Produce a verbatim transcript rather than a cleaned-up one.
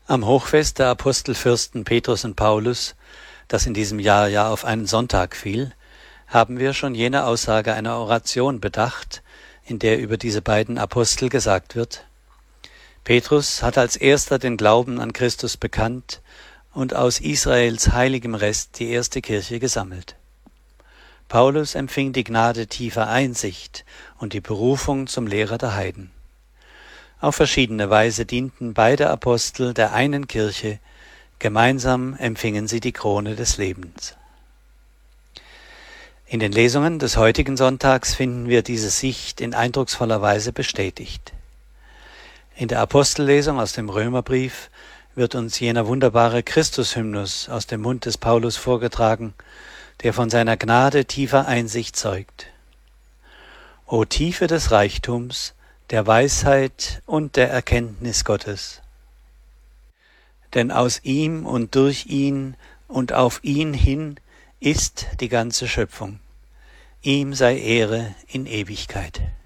Am Hochfest der Apostelfürsten Petrus und Paulus, das in diesem Jahr ja auf einen Sonntag fiel, haben wir schon jene Aussage einer Oration bedacht, in der über diese beiden Apostel gesagt wird: Petrus hat als erster den Glauben an Christus bekannt und aus Israels heiligem Rest die erste Kirche gesammelt. Paulus empfing die Gnade tiefer Einsicht und die Berufung zum Lehrer der Heiden. Auf verschiedene Weise dienten beide Apostel der einen Kirche, gemeinsam empfingen sie die Krone des Lebens. In den Lesungen des heutigen Sonntags finden wir diese Sicht in eindrucksvoller Weise bestätigt. In der Apostellesung aus dem Römerbrief wird uns jener wunderbare Christushymnus aus dem Mund des Paulus vorgetragen, der von seiner Gnade tiefer Einsicht zeugt. O Tiefe des Reichtums, der Weisheit und der Erkenntnis Gottes! Denn aus ihm und durch ihn und auf ihn hin ist die ganze Schöpfung. Ihm sei Ehre in Ewigkeit.